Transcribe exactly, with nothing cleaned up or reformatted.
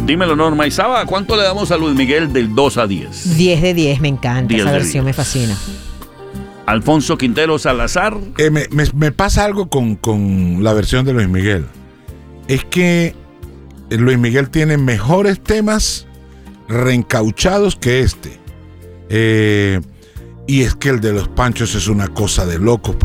Dímelo, Norma. ¿Y Saba, cuánto le damos a Luis Miguel del dos a diez? diez de diez, me encanta. diez Esa de versión diez. me fascina. Alfonso Quintero Salazar. Eh, me, me, me pasa algo con, con la versión de Luis Miguel. Es que Luis Miguel tiene mejores temas reencauchados que este. Eh, y es que el de los Panchos es una cosa de locos.